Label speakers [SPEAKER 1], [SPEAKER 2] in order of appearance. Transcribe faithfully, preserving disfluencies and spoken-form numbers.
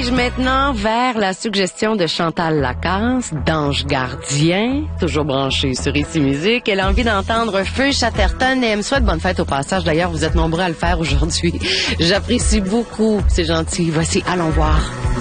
[SPEAKER 1] dirige maintenant vers la suggestion de Chantal Lacasse, d'Ange Gardien, toujours branché sur Ici Musique. Elle a envie d'entendre Feu Chatterton et elle me souhaite bonne fête au passage. D'ailleurs, vous êtes nombreux à le faire aujourd'hui. J'apprécie beaucoup. C'est gentil. Voici Allons voir.